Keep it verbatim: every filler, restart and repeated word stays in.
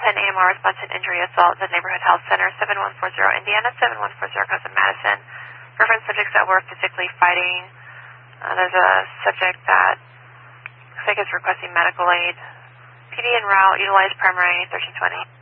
ten A M R response to injury assault at the Neighborhood Health Center, seven one four zero Indiana, seven one four zero Cousin Madison. Reference subjects that were physically fighting. Uh, there's a subject that looks like is requesting medical aid. P D en route, utilize primary thirteen twenty.